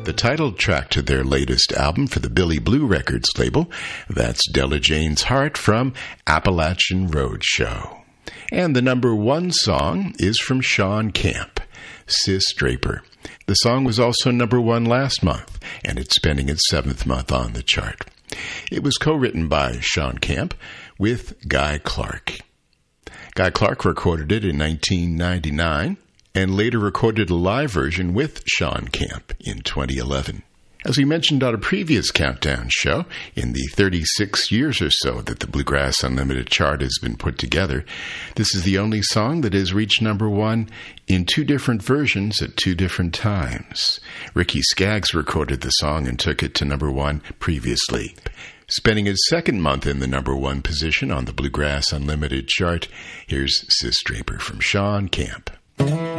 The title track to their latest album for the Billy Blue Records label. That's Della Jane's Heart from Appalachian Roadshow. And the number one song is from Shawn Camp, Sis Draper. The song was also number one last month, and it's spending its 7th month on the chart. It was co-written by Shawn Camp with Guy Clark. Guy Clark recorded it in 1999, and later recorded a live version with Shawn Camp in 2011. As we mentioned on a previous Countdown show, in the 36 years or so that the Bluegrass Unlimited chart has been put together, this is the only song that has reached number one in 2 different versions at 2 different times. Ricky Skaggs recorded the song and took it to number one previously. Spending its 2nd month in the number one position on the Bluegrass Unlimited chart, here's Sis Draper from Shawn Camp.